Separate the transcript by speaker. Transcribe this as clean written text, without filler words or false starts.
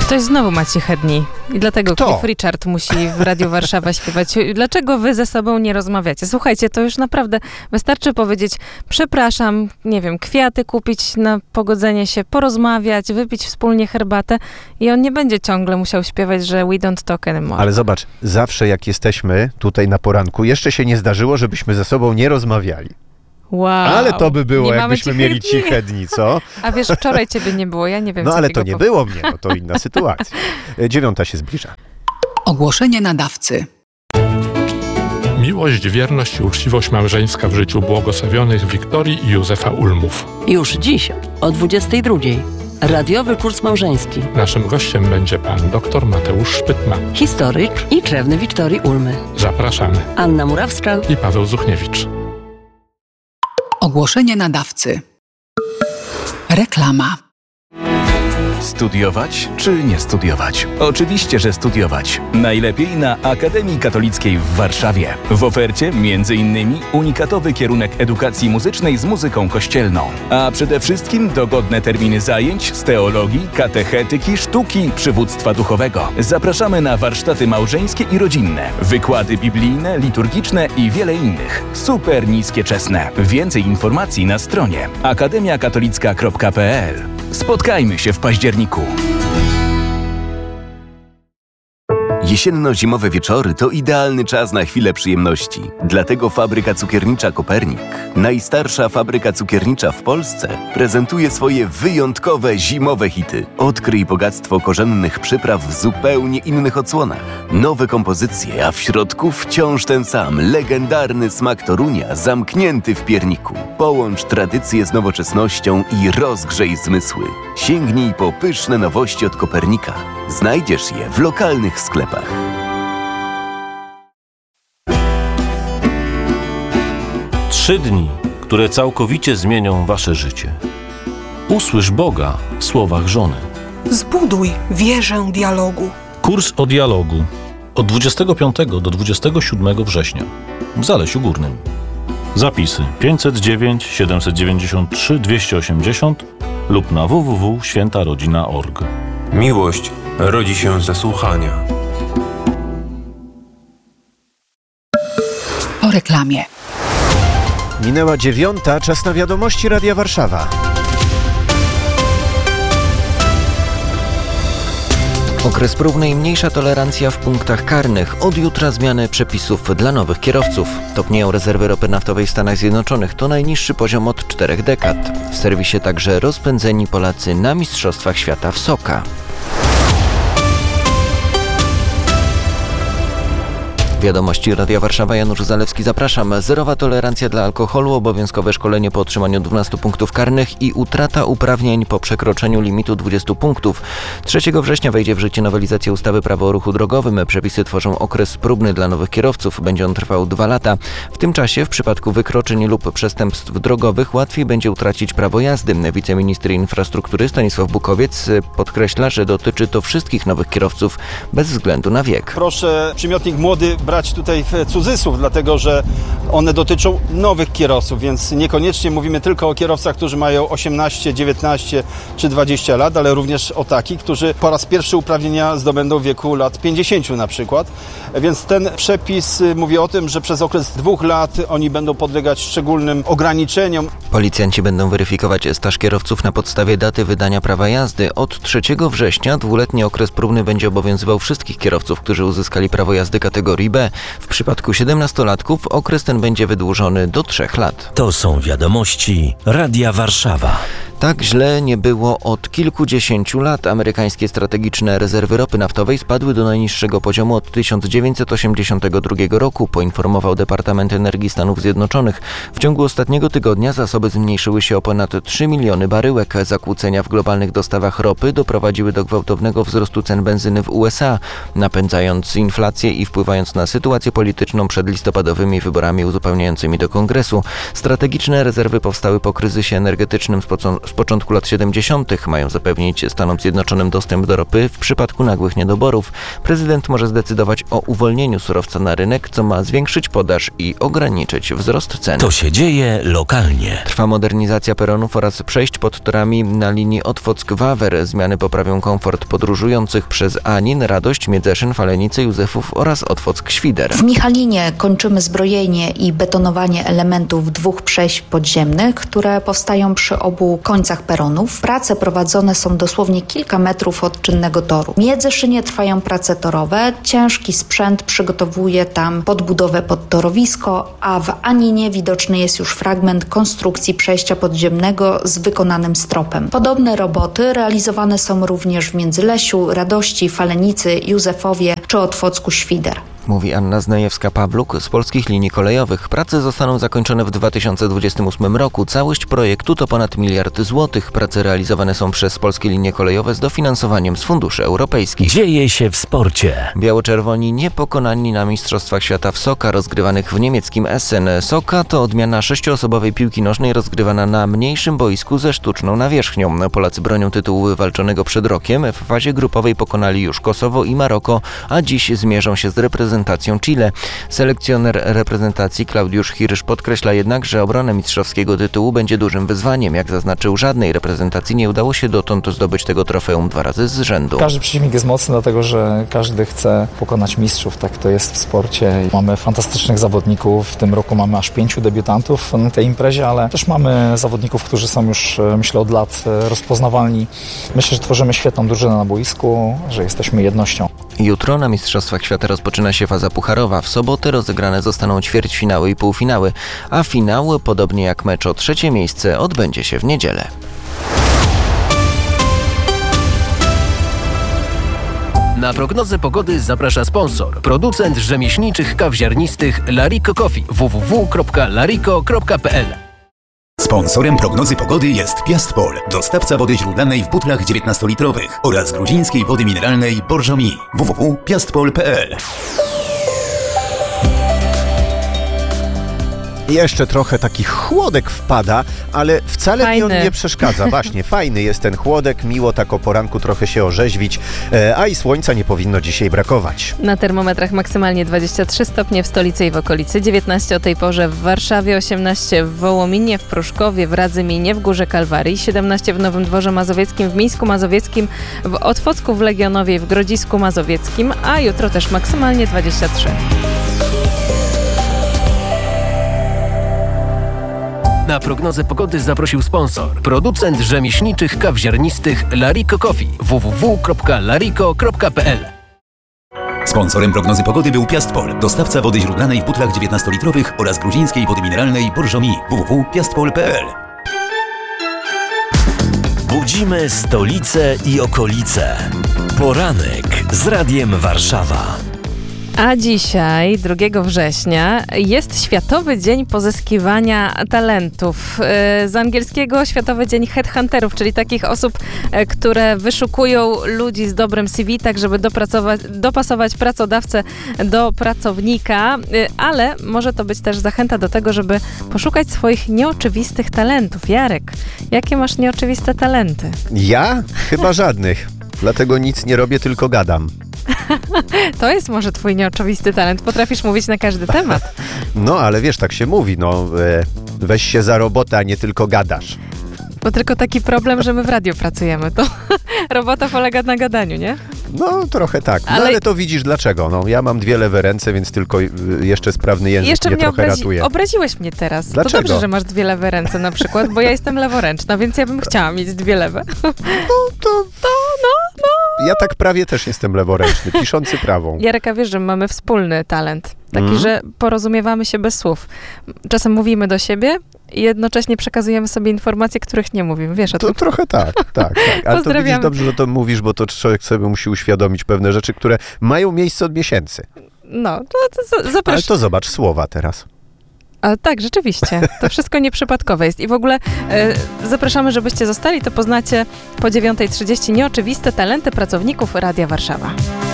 Speaker 1: Ktoś znowu ma ciche dni i dlatego
Speaker 2: Kto?
Speaker 1: Cliff Richard musi w Radiu Warszawa śpiewać. Dlaczego wy ze sobą nie rozmawiacie? Słuchajcie, to już naprawdę wystarczy powiedzieć przepraszam, nie wiem, kwiaty kupić na pogodzenie się, porozmawiać, wypić wspólnie herbatę i on nie będzie ciągle musiał śpiewać, że we don't talk anymore.
Speaker 2: Ale zobacz, zawsze jak jesteśmy tutaj na poranku, jeszcze się nie zdarzyło, żebyśmy ze sobą nie rozmawiali.
Speaker 1: Wow.
Speaker 2: Ale to by było,
Speaker 1: Nie
Speaker 2: jakbyśmy
Speaker 1: mamy
Speaker 2: mieli ciche dni, co?
Speaker 1: A wiesz, wczoraj ciebie nie było, ja nie wiem.
Speaker 2: No
Speaker 1: co
Speaker 2: ale
Speaker 1: takiego
Speaker 2: to nie było mnie, no to inna sytuacja. 9 się zbliża.
Speaker 3: Ogłoszenie nadawcy.
Speaker 4: Miłość, wierność i uczciwość małżeńska w życiu błogosławionych Wiktorii i Józefa Ulmów.
Speaker 5: Już dziś o 22:00. Radiowy kurs małżeński.
Speaker 4: Naszym gościem będzie pan dr Mateusz Szpytma.
Speaker 5: Historyk i krewny Wiktorii Ulmy.
Speaker 4: Zapraszamy.
Speaker 5: Anna Murawska
Speaker 4: I Paweł Zuchniewicz.
Speaker 3: Ogłoszenie nadawcy. Reklama.
Speaker 6: Studiować czy nie studiować? Oczywiście, że studiować. Najlepiej na Akademii Katolickiej w Warszawie. W ofercie m.in. unikatowy kierunek edukacji muzycznej z muzyką kościelną. A przede wszystkim dogodne terminy zajęć z teologii, katechetyki, sztuki, przywództwa duchowego. Zapraszamy na warsztaty małżeńskie i rodzinne, wykłady biblijne, liturgiczne i wiele innych. Super niskie czesne. Więcej informacji na stronie akademiakatolicka.pl. Spotkajmy się w październiku.
Speaker 7: Jesienno-zimowe wieczory to idealny czas na chwilę przyjemności. Dlatego fabryka cukiernicza Kopernik, najstarsza fabryka cukiernicza w Polsce, prezentuje swoje wyjątkowe zimowe hity. Odkryj bogactwo korzennych przypraw w zupełnie innych odsłonach. Nowe kompozycje, a w środku wciąż ten sam, legendarny smak Torunia zamknięty w pierniku. Połącz tradycję z nowoczesnością i rozgrzej zmysły. Sięgnij po pyszne nowości od Kopernika. Znajdziesz je w lokalnych sklepach.
Speaker 8: Trzy dni, które całkowicie zmienią wasze życie. Usłysz Boga w słowach żony.
Speaker 9: Zbuduj wieżę dialogu.
Speaker 8: Kurs o dialogu od 25 do 27 września w Zalesiu Górnym. Zapisy 509 793 280 lub na www.świętarodzina.org.
Speaker 10: Miłość rodzi się ze słuchania.
Speaker 3: Po reklamie.
Speaker 2: Minęła 9, czas na wiadomości Radia Warszawa.
Speaker 11: Okres próbny i mniejsza tolerancja w punktach karnych. Od jutra zmiany przepisów dla nowych kierowców. Topnieją rezerwy ropy naftowej w Stanach Zjednoczonych. To najniższy poziom od 4 dekad. W serwisie także rozpędzeni Polacy na Mistrzostwach Świata w Soka. Wiadomości Radia Warszawa, Janusz Zalewski, zapraszam. Zerowa tolerancja dla alkoholu, obowiązkowe szkolenie po otrzymaniu 12 punktów karnych i utrata uprawnień po przekroczeniu limitu 20 punktów. 3 września wejdzie w życie nowelizacja ustawy Prawo o ruchu drogowym. Przepisy tworzą okres próbny dla nowych kierowców. Będzie on trwał 2 lata. W tym czasie w przypadku wykroczeń lub przestępstw drogowych łatwiej będzie utracić prawo jazdy. Wiceminister infrastruktury Stanisław Bukowiec podkreśla, że dotyczy to wszystkich nowych kierowców bez względu na wiek.
Speaker 12: Proszę przymiotnik młody brać tutaj w cudzysłów, dlatego że one dotyczą nowych kierowców, więc niekoniecznie mówimy tylko o kierowcach, którzy mają 18, 19 czy 20 lat, ale również o takich, którzy po raz pierwszy uprawnienia zdobędą w wieku lat 50 na przykład. Więc ten przepis mówi o tym, że przez okres 2 lat oni będą podlegać szczególnym ograniczeniom.
Speaker 11: Policjanci będą weryfikować staż kierowców na podstawie daty wydania prawa jazdy. Od 3 września 2-letni okres próbny będzie obowiązywał wszystkich kierowców, którzy uzyskali prawo jazdy kategorii B. W przypadku 17-latków okres ten będzie wydłużony do 3 lat.
Speaker 13: To są wiadomości Radia Warszawa.
Speaker 11: Tak źle nie było od kilkudziesięciu lat. Amerykańskie strategiczne rezerwy ropy naftowej spadły do najniższego poziomu od 1982 roku, poinformował Departament Energii Stanów Zjednoczonych. W ciągu ostatniego tygodnia zasoby zmniejszyły się o ponad 3 miliony baryłek. Zakłócenia w globalnych dostawach ropy doprowadziły do gwałtownego wzrostu cen benzyny w USA, napędzając inflację i wpływając na sytuację polityczną przed listopadowymi wyborami uzupełniającymi do Kongresu. Strategiczne rezerwy powstały po kryzysie energetycznym z początku lat 70. mają zapewnić Stanom Zjednoczonym dostęp do ropy w przypadku nagłych niedoborów. Prezydent może zdecydować o uwolnieniu surowca na rynek, co ma zwiększyć podaż i ograniczyć wzrost cen.
Speaker 13: To się dzieje lokalnie.
Speaker 11: Trwa modernizacja peronów oraz przejść pod torami na linii Otwock-Wawer. Zmiany poprawią komfort podróżujących przez Anin, Radość, Miedzeszyn, Falenice, Józefów oraz Otwock-Świder.
Speaker 14: W Michalinie kończymy zbrojenie i betonowanie elementów 2 przejść podziemnych, które powstają przy obu końcach peronów. Prace prowadzone są dosłownie kilka metrów od czynnego toru. W Miedzeszynie trwają prace torowe. Ciężki sprzęt przygotowuje tam podbudowę pod torowisko, a w Aninie widoczny jest już fragment konstrukcji przejścia podziemnego z wykonanym stropem. Podobne roboty realizowane są również w Międzylesiu, Radości, Falenicy, Józefowie czy Otwocku-Świder.
Speaker 11: Mówi Anna Znajewska-Pawluk z Polskich Linii Kolejowych. Prace zostaną zakończone w 2028 roku. Całość projektu to ponad 1 miliard złotych. Prace realizowane są przez Polskie Linie Kolejowe z dofinansowaniem z funduszy europejskich.
Speaker 13: Dzieje się w sporcie.
Speaker 11: Biało-czerwoni niepokonani na Mistrzostwach Świata w Soka rozgrywanych w niemieckim Essen. Soka to odmiana 6-osobowej piłki nożnej rozgrywana na mniejszym boisku ze sztuczną nawierzchnią. Polacy bronią tytułu wywalczonego przed rokiem. W fazie grupowej pokonali już Kosowo i Maroko, a dziś zmierzą się z reprezentacją Chile. Selekcjoner reprezentacji Klaudiusz Hirsch podkreśla jednak, że obrona mistrzowskiego tytułu będzie dużym wyzwaniem. Jak zaznaczył, żadnej reprezentacji nie udało się dotąd zdobyć tego trofeum 2 razy z rzędu.
Speaker 15: Każdy przeciwnik jest mocny, dlatego że każdy chce pokonać mistrzów. Tak to jest w sporcie. Mamy fantastycznych zawodników. W tym roku mamy aż 5 debiutantów na tej imprezie, ale też mamy zawodników, którzy są już, myślę, od lat rozpoznawalni. Myślę, że tworzymy świetną drużynę na boisku, że jesteśmy jednością.
Speaker 11: Jutro na Mistrzostwach Świata rozpoczyna się faza pucharowa. W sobotę rozegrane zostaną ćwierćfinały i półfinały, a finał, podobnie jak mecz o 3. miejsce, odbędzie się w niedzielę.
Speaker 16: Na prognozę pogody zaprasza sponsor. Producent rzemieślniczych kaw ziarnistych Lariko Coffee. www.lariko.pl.
Speaker 17: Sponsorem prognozy pogody jest Piastpol, dostawca wody źródlanej w butlach 19-litrowych oraz gruzińskiej wody mineralnej Borżomi. www.piastpol.pl.
Speaker 2: Jeszcze trochę taki chłodek wpada, ale wcale mi on nie przeszkadza. Właśnie, fajny jest ten chłodek, miło tak o poranku trochę się orzeźwić, a i słońca nie powinno dzisiaj brakować.
Speaker 1: Na termometrach maksymalnie 23 stopnie w stolicy i w okolicy, 19 o tej porze w Warszawie, 18 w Wołominie, w Pruszkowie, w Radzyminie, w Górze Kalwarii, 17 w Nowym Dworze Mazowieckim, w Mińsku Mazowieckim, w Otwocku, w Legionowie i w Grodzisku Mazowieckim, a jutro też maksymalnie 23.
Speaker 16: Na prognozę pogody zaprosił sponsor. Producent rzemieślniczych kaw ziarnistych Lariko Coffee. www.lariko.pl.
Speaker 17: Sponsorem prognozy pogody był Piastpol, dostawca wody źródlanej w butlach 19-litrowych oraz gruzińskiej wody mineralnej Borżomi. www.piastpol.pl.
Speaker 13: Budzimy stolicę i okolice. Poranek z Radiem Warszawa.
Speaker 1: A dzisiaj, 2 września, jest Światowy Dzień Pozyskiwania Talentów. Z angielskiego Światowy Dzień Headhunterów, czyli takich osób, które wyszukują ludzi z dobrym CV, tak żeby dopasować pracodawcę do pracownika, ale może to być też zachęta do tego, żeby poszukać swoich nieoczywistych talentów. Jarek, jakie masz nieoczywiste talenty?
Speaker 2: Ja? Chyba żadnych. Dlatego nic nie robię, tylko gadam.
Speaker 1: To jest może twój nieoczywisty talent. Potrafisz mówić na każdy temat.
Speaker 2: No, ale wiesz, tak się mówi, weź się za robotę, a nie tylko gadasz.
Speaker 1: Bo tylko taki problem, że my w radiu pracujemy, to robota polega na gadaniu, nie?
Speaker 2: No, trochę tak. Ale to widzisz dlaczego. Ja mam 2 lewe ręce, więc tylko jeszcze sprawny język mnie trochę ratuje.
Speaker 1: Obraziłeś mnie teraz.
Speaker 2: Dlaczego?
Speaker 1: To dobrze, że masz 2 lewe ręce na przykład, bo ja jestem leworęczna, więc ja bym chciała mieć 2 lewe.
Speaker 2: Ja tak prawie też jestem leworęczny, piszący prawą.
Speaker 1: Jarek, a wiesz, że mamy wspólny talent. Taki, że porozumiewamy się bez słów. Czasem mówimy do siebie i jednocześnie przekazujemy sobie informacje, których nie mówimy. Wiesz o tym?
Speaker 2: To trochę tak. Ale to widzisz dobrze, że to mówisz, bo to człowiek sobie musi uświadomić pewne rzeczy, które mają miejsce od miesięcy.
Speaker 1: No, to zapraszam.
Speaker 2: Ale to zobacz słowa teraz.
Speaker 1: A tak, rzeczywiście. To wszystko nieprzypadkowe jest. I w ogóle zapraszamy, żebyście zostali, to poznacie po 9:30 nieoczywiste talenty pracowników Radia Warszawa.